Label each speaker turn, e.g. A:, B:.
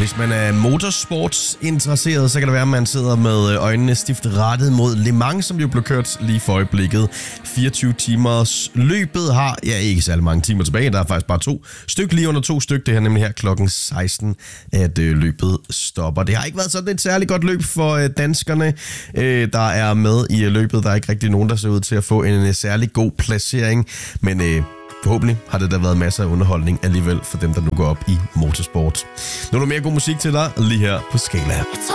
A: Hvis man er motorsportsinteresseret, så kan det være, at man sidder med øjnene stift rettet mod Le Mans, som jo blev kørt lige for øjeblikket. 24 timers løbet har, ikke særlig mange timer tilbage. Der er faktisk bare 2 styk, lige under 2 styk. Det her nemlig her klokken 16, at løbet stopper. Det har ikke været sådan et særligt godt løb for danskerne, der er med i løbet. Der er ikke rigtig nogen, der ser ud til at få en særlig god placering, men forhåbentlig har det da været masser af underholdning alligevel for dem, der nu går op i motorsport. Nu er der mere god musik til dig lige her på Skala.